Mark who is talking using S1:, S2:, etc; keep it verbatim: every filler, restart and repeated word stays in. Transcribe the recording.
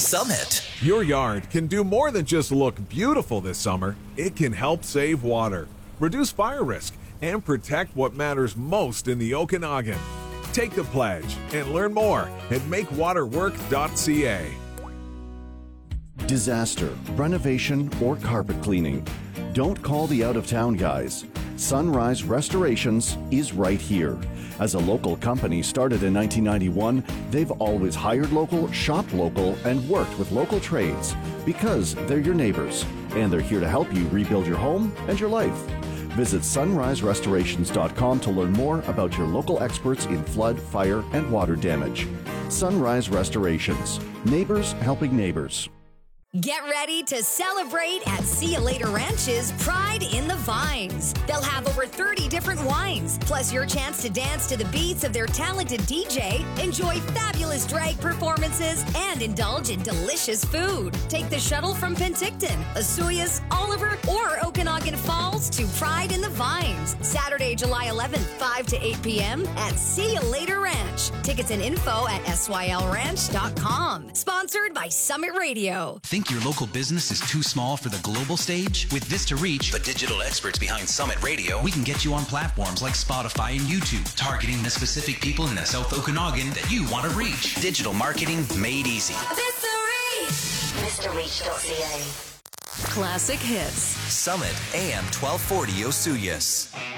S1: Summit.
S2: Your yard can do more than just look beautiful this summer. It can help save water, reduce fire risk, and protect what matters most in the Okanagan. Take the pledge and learn more at make water work dot c a.
S3: Disaster, renovation, or carpet cleaning. Don't call the out-of-town guys. Sunrise Restorations is right here. As a local company started in nineteen ninety-one, they've always hired local, shopped local, and worked with local trades because they're your neighbors, and they're here to help you rebuild your home and your life. Visit sunrise restorations dot com to learn more about your local experts in flood, fire, and water damage. Sunrise Restorations. Neighbors helping neighbors.
S4: Get ready to celebrate at See Ya Later Ranch's Pride in the Vines. They'll have over thirty different wines, plus your chance to dance to the beats of their talented D J, enjoy fabulous drag performances, and indulge in delicious food. Take the shuttle from Penticton, Osoyoos, Oliver, or Okanagan Falls to Pride in the Vines. Saturday, July eleventh, five to eight p.m. at See Ya Later Ranch. Tickets and info at S Y L ranch dot com. Sponsored by Summit Radio.
S1: Think your local business is too small for the global stage? With Vista Reach, the digital experts behind Summit Radio, we can get you on platforms like Spotify and YouTube, targeting the specific people in the South Okanagan that you want to reach. Digital marketing made easy.
S4: Vista Reach! Vista Reach dot c a. Classic hits.
S1: Summit A M twelve forty Osoyoos.